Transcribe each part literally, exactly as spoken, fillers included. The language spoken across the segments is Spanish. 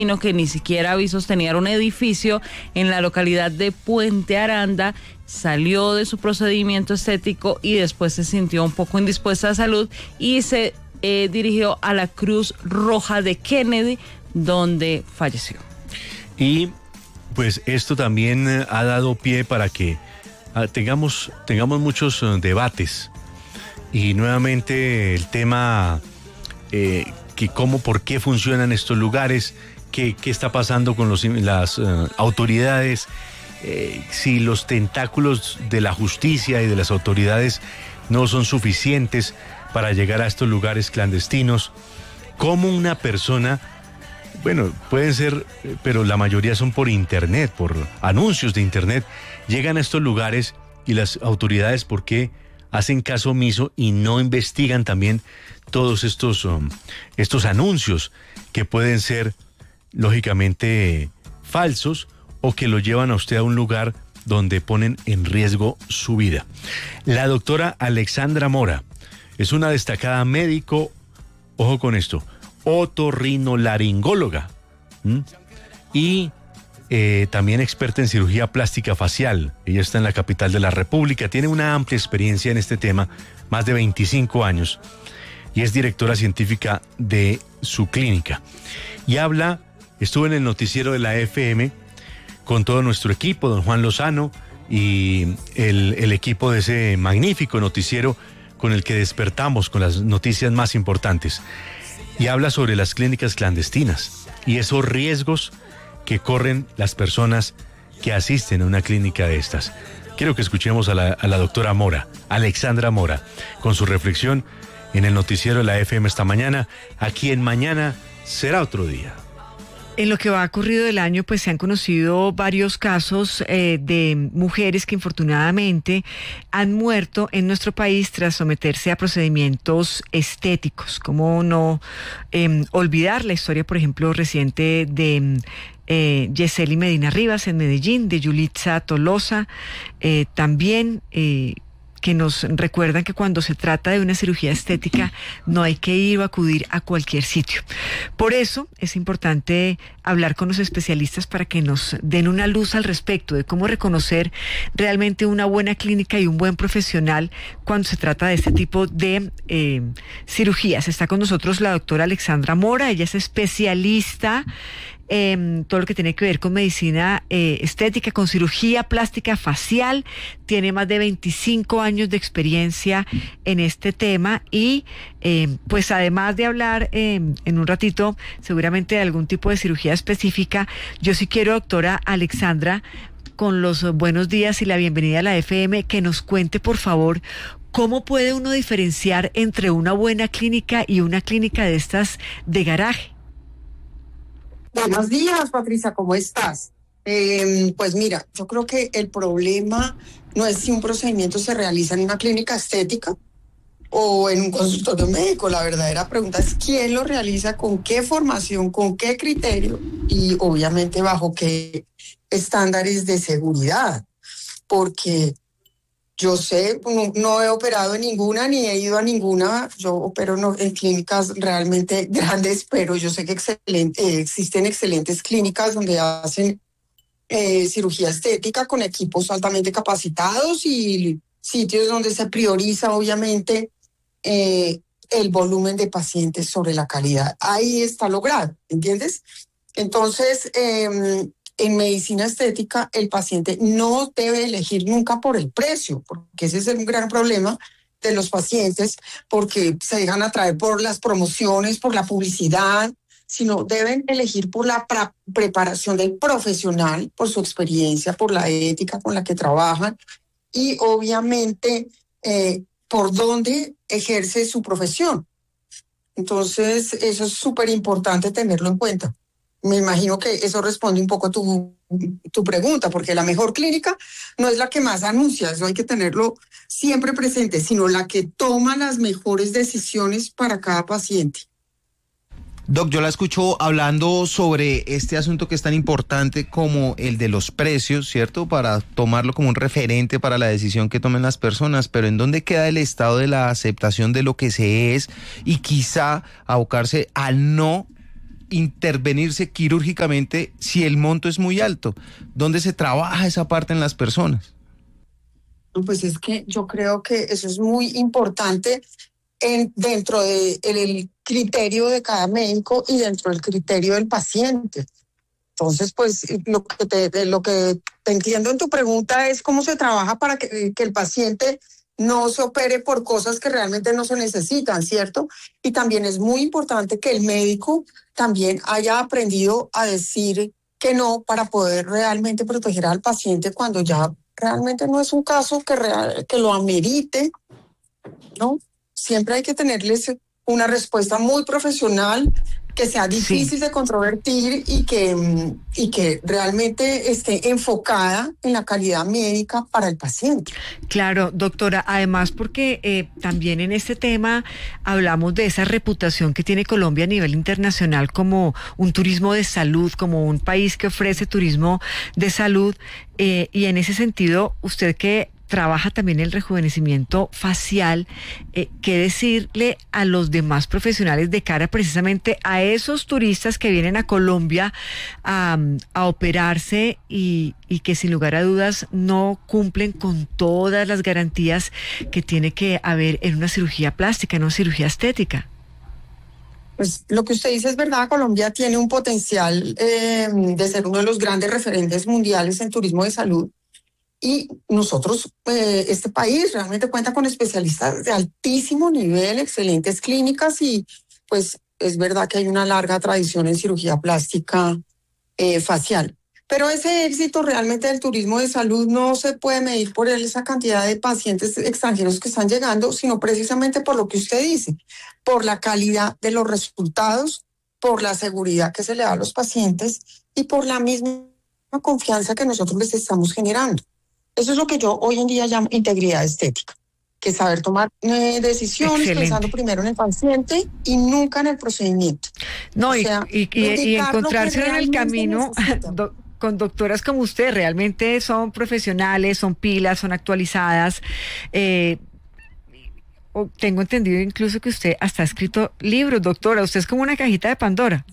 que ni siquiera avisos tenía, era un edificio en la localidad de Puente Aranda, salió de su procedimiento estético y después se sintió un poco indispuesta de salud y se eh, dirigió a la Cruz Roja de Kennedy, donde falleció. Y pues esto también ha dado pie para que uh, tengamos, tengamos muchos uh, debates. Y nuevamente el tema, eh, que cómo, por qué funcionan estos lugares, qué, qué está pasando con los, las uh, autoridades, eh, si los tentáculos de la justicia y de las autoridades no son suficientes para llegar a estos lugares clandestinos, cómo una persona, bueno, pueden ser, pero la mayoría son por internet, por anuncios de internet, llegan a estos lugares y las autoridades, ¿por qué hacen caso omiso y no investigan también todos estos, um, estos anuncios que pueden ser lógicamente falsos o que lo llevan a usted a un lugar donde ponen en riesgo su vida? La doctora Alexandra Mora es una destacada médico, ojo con esto, otorrinolaringóloga, ¿m? y Eh, también experta en cirugía plástica facial. Ella está en la capital de la República, tiene una amplia experiencia en este tema, más de veinticinco años, y es directora científica de su clínica. Y habla, estuvo en el noticiero de la F M con todo nuestro equipo, don Juan Lozano, y el, el equipo de ese magnífico noticiero con el que despertamos con las noticias más importantes. Y habla sobre las clínicas clandestinas y esos riesgos que corren las personas que asisten a una clínica de estas. Quiero que escuchemos a la, a la doctora Mora, Alexandra Mora, con su reflexión en el noticiero de la F M esta mañana. Aquí en Mañana Será Otro Día. En lo que va ocurrido del año, pues se han conocido varios casos eh, de mujeres que infortunadamente han muerto en nuestro país tras someterse a procedimientos estéticos. ¿Cómo no eh, olvidar la historia, por ejemplo, reciente de eh, Yeseli Medina Rivas en Medellín, de Yulitza Tolosa, eh, también... Eh, que nos recuerdan que cuando se trata de una cirugía estética no hay que ir o acudir a cualquier sitio. Por eso es importante hablar con los especialistas para que nos den una luz al respecto de cómo reconocer realmente una buena clínica y un buen profesional cuando se trata de este tipo de eh, cirugías. Está con nosotros la doctora Alexandra Mora, ella es especialista Eh, todo lo que tiene que ver con medicina eh, estética, con cirugía plástica facial, tiene más de veinticinco años de experiencia en este tema y eh, pues además de hablar eh, en un ratito seguramente de algún tipo de cirugía específica, yo sí quiero, doctora Alexandra, con los buenos días y la bienvenida a la F M, que nos cuente por favor cómo puede uno diferenciar entre una buena clínica y una clínica de estas de garaje. Buenos días, Patricia, ¿cómo estás? Eh, pues mira, yo creo que el problema no es si un procedimiento se realiza en una clínica estética o en un consultorio médico. La verdadera pregunta es quién lo realiza, con qué formación, con qué criterio y obviamente bajo qué estándares de seguridad. Porque yo sé, no, no he operado en ninguna ni he ido a ninguna. Yo opero no, en clínicas realmente grandes, pero yo sé que excelente, eh, existen excelentes clínicas donde hacen eh, cirugía estética con equipos altamente capacitados y sitios donde se prioriza obviamente eh, el volumen de pacientes sobre la calidad. Ahí está logrado, ¿entiendes? Entonces, eh, en medicina estética, el paciente no debe elegir nunca por el precio, porque ese es un gran problema de los pacientes, porque se dejan atraer por las promociones, por la publicidad, sino deben elegir por la pra- preparación del profesional, por su experiencia, por la ética con la que trabajan y obviamente eh, por dónde ejerce su profesión. Entonces, eso es súper importante tenerlo en cuenta. Me imagino que eso responde un poco a tu, tu pregunta, porque la mejor clínica no es la que más anuncia, eso hay que tenerlo siempre presente, sino la que toma las mejores decisiones para cada paciente. Doc, yo la escucho hablando sobre este asunto que es tan importante como el de los precios, ¿cierto? Para tomarlo como un referente para la decisión que tomen las personas, pero ¿en dónde queda el estado de la aceptación de lo que se es y quizá abocarse al no intervenirse quirúrgicamente si el monto es muy alto? ¿Dónde se trabaja esa parte en las personas? Pues es que yo creo que eso es muy importante en, dentro del de criterio de cada médico y dentro del criterio del paciente. Entonces, pues lo que te, lo que te entiendo en tu pregunta es cómo se trabaja para que, que el paciente no se opere por cosas que realmente no se necesitan, ¿cierto? Y también es muy importante que el médico también haya aprendido a decir que no para poder realmente proteger al paciente cuando ya realmente no es un caso que, real, que lo amerite, ¿no? Siempre hay que tenerles una respuesta muy profesional, que sea difícil sí. de controvertir y que, y que realmente esté enfocada en la calidad médica para el paciente. Claro, doctora, además porque eh, también en este tema hablamos de esa reputación que tiene Colombia a nivel internacional como un turismo de salud, como un país que ofrece turismo de salud, eh, y en ese sentido, usted que trabaja también el rejuvenecimiento facial, eh, ¿qué decirle a los demás profesionales de cara precisamente a esos turistas que vienen a Colombia a, a operarse y, y que sin lugar a dudas no cumplen con todas las garantías que tiene que haber en una cirugía plástica, en una cirugía estética? Pues lo que usted dice es verdad, Colombia tiene un potencial eh, de ser uno de los grandes referentes mundiales en turismo de salud. Y nosotros, eh, este país realmente cuenta con especialistas de altísimo nivel, excelentes clínicas y pues es verdad que hay una larga tradición en cirugía plástica eh, facial. Pero ese éxito realmente del turismo de salud no se puede medir por esa cantidad de pacientes extranjeros que están llegando, sino precisamente por lo que usted dice, por la calidad de los resultados, por la seguridad que se le da a los pacientes y por la misma confianza que nosotros les estamos generando. Eso es lo que yo hoy en día llamo integridad estética, que es saber tomar eh, decisiones Excelente. Pensando primero en el paciente y nunca en el procedimiento. No, o sea, y, y, y, y encontrarse en el camino do, con doctoras como usted, realmente son profesionales, son pilas, son actualizadas. Eh, tengo entendido incluso que usted hasta ha escrito libros, doctora. Usted es como una cajita de Pandora.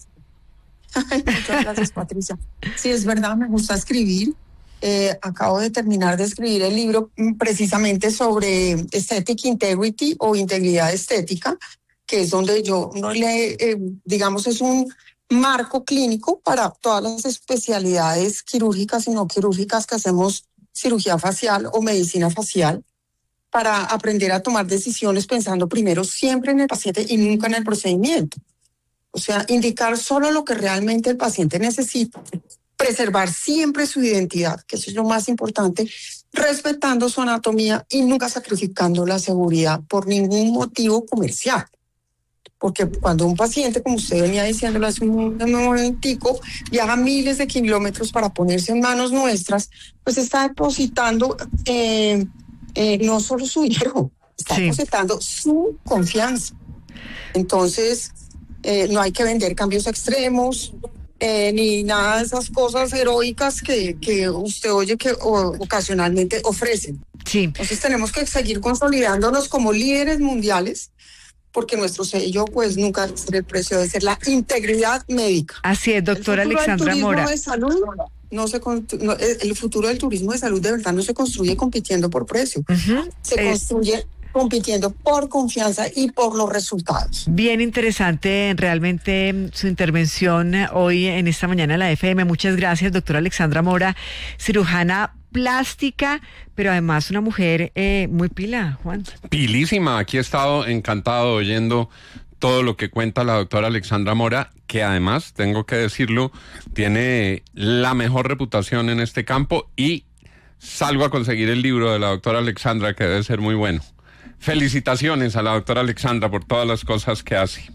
Ay, muchas gracias, Patricia. Sí, es verdad, me gusta escribir. Eh, acabo de terminar de escribir el libro precisamente sobre Aesthetic Integrity o integridad estética, que es donde yo no le, eh, digamos, es un marco clínico para todas las especialidades quirúrgicas y no quirúrgicas que hacemos cirugía facial o medicina facial, para aprender a tomar decisiones pensando primero siempre en el paciente y nunca en el procedimiento. O sea, indicar solo lo que realmente el paciente necesita, preservar siempre su identidad, que eso es lo más importante, respetando su anatomía y nunca sacrificando la seguridad por ningún motivo comercial. Porque cuando un paciente, como usted venía diciéndolo hace un momentico, viaja miles de kilómetros para ponerse en manos nuestras, pues está depositando eh, eh, no solo su dinero, está sí. depositando su confianza. Entonces, eh, no hay que vender cambios extremos, Eh, ni nada de esas cosas heroicas que, que usted oye que o, ocasionalmente ofrecen. Sí. Entonces tenemos que seguir consolidándonos como líderes mundiales, porque nuestro sello pues nunca debe ser el precio, de ser la integridad médica. Así es, doctora Alexandra Mora. De salud, no se no, el futuro del turismo de salud de verdad no se construye compitiendo por precio, uh-huh. se eh. construye compitiendo por confianza y por los resultados. Bien interesante realmente su intervención hoy en esta mañana en la F M. Muchas gracias, doctora Alexandra Mora, cirujana plástica, pero además una mujer eh, muy pila, Juan. Pilísima, aquí he estado encantado oyendo todo lo que cuenta la doctora Alexandra Mora, que además, tengo que decirlo, tiene la mejor reputación en este campo y salgo a conseguir el libro de la doctora Alexandra, que debe ser muy bueno. Felicitaciones a la doctora Alexandra por todas las cosas que hace.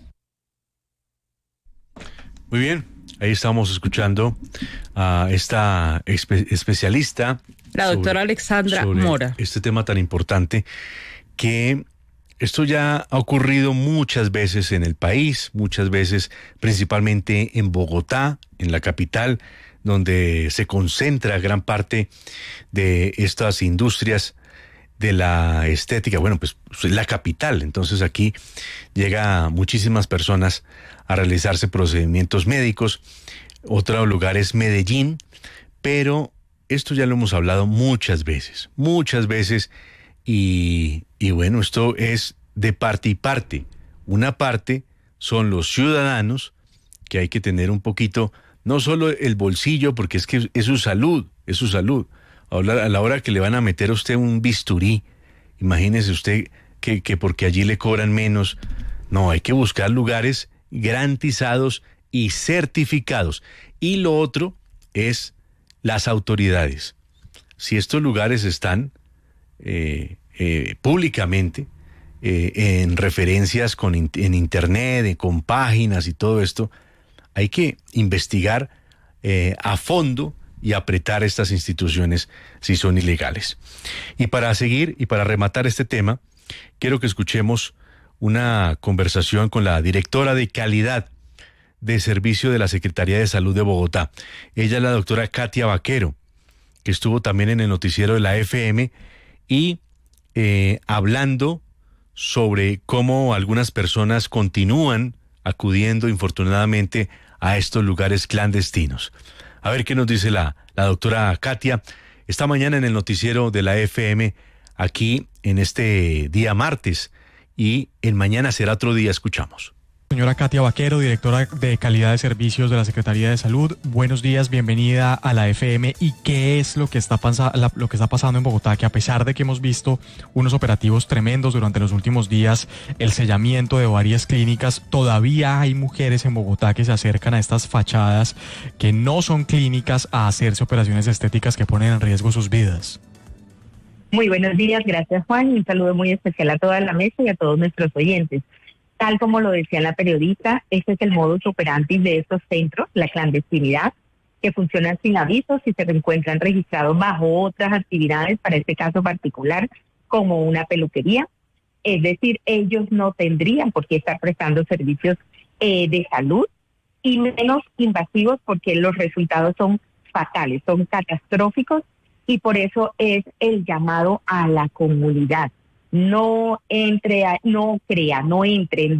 Muy bien, ahí estamos escuchando a esta espe- especialista. La doctora sobre, Alexandra sobre Mora. Este tema tan importante, que esto ya ha ocurrido muchas veces en el país, muchas veces principalmente en Bogotá, en la capital, donde se concentra gran parte de estas industrias de la estética. Bueno, pues es la capital, entonces aquí llega muchísimas personas a realizarse procedimientos médicos. Otro lugar es Medellín, pero esto ya lo hemos hablado muchas veces, muchas veces, y, y bueno, esto es de parte y parte. Una parte son los ciudadanos, que hay que tener un poquito, no solo el bolsillo, porque es que es su salud, es su salud. A la hora que le van a meter a usted un bisturí, imagínese usted que, que porque allí le cobran menos. No, hay que buscar lugares garantizados y certificados. Y lo otro es las autoridades. Si estos lugares están eh, eh, públicamente eh, en referencias con, en internet, eh, con páginas y todo esto, hay que investigar eh, a fondo y apretar estas instituciones si son ilegales. Y para seguir y para rematar este tema, quiero que escuchemos una conversación con la directora de calidad de servicio de la Secretaría de Salud de Bogotá. Ella es la doctora Katia Vaquero, que estuvo también en el noticiero de la F M y eh, hablando sobre cómo algunas personas continúan acudiendo infortunadamente a estos lugares clandestinos. A ver qué nos dice la, la doctora Katia esta mañana en el noticiero de la F M, aquí en este día martes, y el mañana será otro día. Escuchamos. Señora Katia Vaquero, directora de calidad de servicios de la Secretaría de Salud, buenos días, bienvenida a la F M. ¿Y qué es lo que está pasa, lo que está pasando en Bogotá? Que a pesar de que hemos visto unos operativos tremendos durante los últimos días, el sellamiento de varias clínicas, todavía hay mujeres en Bogotá que se acercan a estas fachadas que no son clínicas a hacerse operaciones estéticas que ponen en riesgo sus vidas. Muy buenos días, gracias Juan, y un saludo muy especial a toda la mesa y a todos nuestros oyentes. Tal como lo decía la periodista, este es el modus operandi de estos centros, la clandestinidad, que funcionan sin avisos y se encuentran registrados bajo otras actividades, para este caso particular, como una peluquería. Es decir, ellos no tendrían por qué estar prestando servicios eh, de salud, y menos invasivos, porque los resultados son fatales, son catastróficos, y por eso es el llamado a la comunidad. No entre, a, no crea, no entre,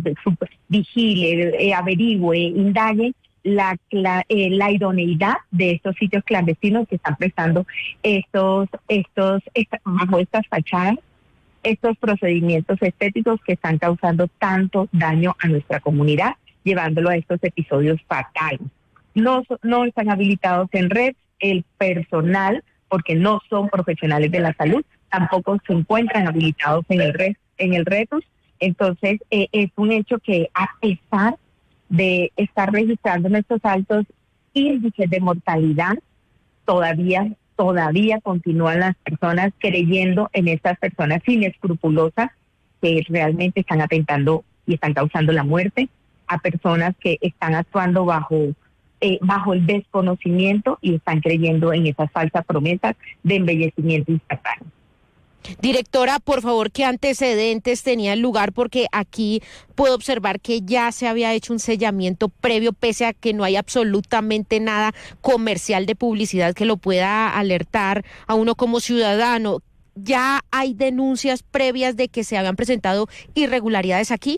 vigile, eh, averigüe, indague la, la, eh, la idoneidad de estos sitios clandestinos que están prestando estos, estos, esta, bajo estas fachadas, estos procedimientos estéticos que están causando tanto daño a nuestra comunidad, llevándolo a estos episodios fatales. No, no están habilitados en red, el personal, porque no son profesionales de la salud, tampoco se encuentran habilitados en el red, en el RETUS. Entonces, eh, es un hecho que a pesar de estar registrando nuestros altos índices de mortalidad, todavía, todavía continúan las personas creyendo en estas personas inescrupulosas que realmente están atentando y están causando la muerte, a personas que están actuando bajo Eh, bajo el desconocimiento y están creyendo en esas falsas promesas de embellecimiento instantáneo. Directora, por favor, ¿qué antecedentes tenía el lugar? Porque aquí puedo observar que ya se había hecho un sellamiento previo, pese a que no hay absolutamente nada comercial de publicidad que lo pueda alertar a uno como ciudadano. ¿Ya hay denuncias previas de que se habían presentado irregularidades aquí?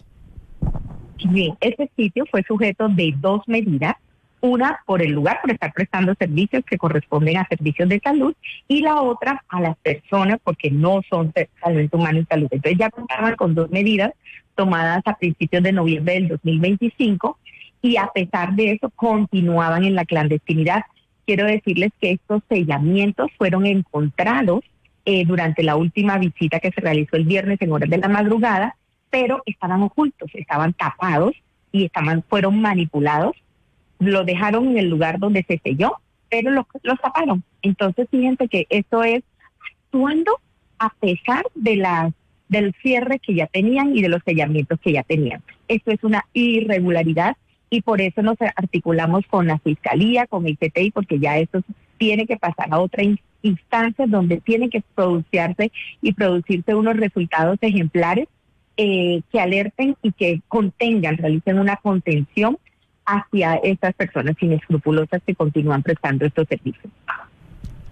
Bien, este sitio fue sujeto de dos medidas. Una por el lugar, por estar prestando servicios que corresponden a servicios de salud, y la otra a las personas porque no son talento humano y salud. Entonces ya contaban con dos medidas tomadas a principios de noviembre del dos mil veinticinco, y a pesar de eso continuaban en la clandestinidad. Quiero decirles que estos sellamientos fueron encontrados eh, durante la última visita que se realizó el viernes en horas de la madrugada, pero estaban ocultos, estaban tapados y estaban, fueron manipulados. Lo dejaron en el lugar donde se selló, pero los lo taparon. Entonces, fíjense que esto es actuando a pesar de la, del cierre que ya tenían y de los sellamientos que ya tenían. Esto es una irregularidad, y por eso nos articulamos con la Fiscalía, con el C T I, porque ya esto tiene que pasar a otra instancia donde tiene que producirse y producirse unos resultados ejemplares eh, que alerten y que contengan, realicen una contención hacia estas personas inescrupulosas que continúan prestando estos servicios.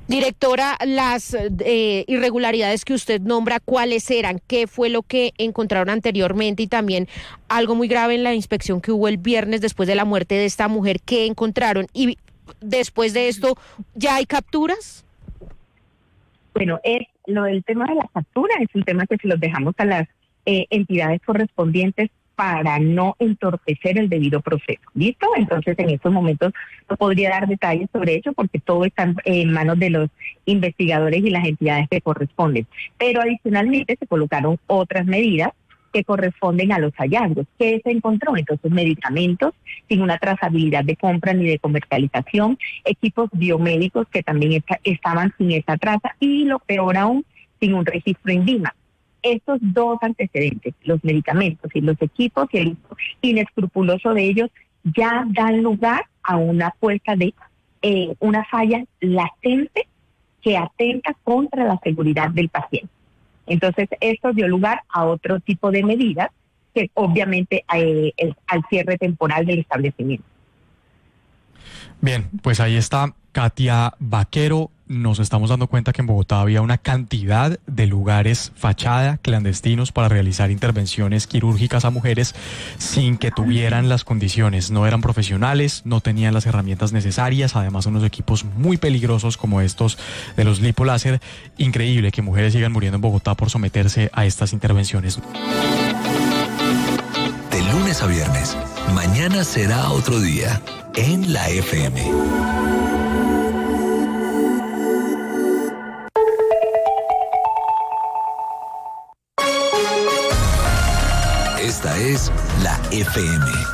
Directora, las eh, irregularidades que usted nombra, ¿cuáles eran? ¿Qué fue lo que encontraron anteriormente? Y también algo muy grave en la inspección que hubo el viernes después de la muerte de esta mujer, ¿qué encontraron? Y después de esto, ¿ya hay capturas? Bueno, es, lo del tema de la captura es un tema que se los dejamos a las eh, entidades correspondientes para no entorpecer el debido proceso. ¿Listo? Entonces, en estos momentos no podría dar detalles sobre ello porque todo está en manos de los investigadores y las entidades que corresponden. Pero adicionalmente se colocaron otras medidas que corresponden a los hallazgos. ¿Qué se encontró? Entonces, medicamentos sin una trazabilidad de compra ni de comercialización, equipos biomédicos que también está, estaban sin esa traza y, lo peor aún, sin un registro INVIMA. Estos dos antecedentes, los medicamentos y los equipos y el uso inescrupuloso de ellos, ya dan lugar a una puesta de eh, una falla latente que atenta contra la seguridad del paciente. Entonces, esto dio lugar a otro tipo de medidas que obviamente eh, el, al cierre temporal del establecimiento. Bien, pues ahí está Katia Vaquero. Nos estamos dando cuenta que en Bogotá había una cantidad de lugares fachada, clandestinos, para realizar intervenciones quirúrgicas a mujeres sin que tuvieran las condiciones. No eran profesionales, no tenían las herramientas necesarias, además unos equipos muy peligrosos como estos de los lipoláser. Increíble que mujeres sigan muriendo en Bogotá por someterse a estas intervenciones. De lunes a viernes, mañana será otro día en la F M. Esta es la F M.